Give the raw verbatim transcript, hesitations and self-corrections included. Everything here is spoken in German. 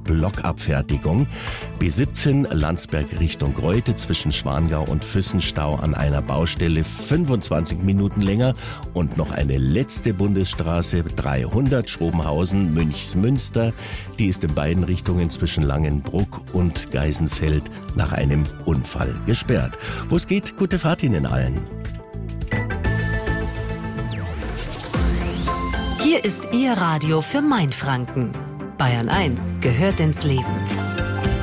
Blockabfertigung. B siebzehn Landsberg Richtung Greuthe zwischen Schwangau und Füssenstau an einer Baustelle fünfundzwanzig Minuten länger. Und noch eine letzte Bundesstraße dreihundert Schrobenhausen Münchsmünster. Die ist in beiden Richtungen zwischen Langenbruck und Geisenfeld nach einem Unfall gesperrt. Wo es geht, gute Fahrt Ihnen allen. Hier ist Ihr Radio für Mainfranken. Bayern eins gehört ins Leben.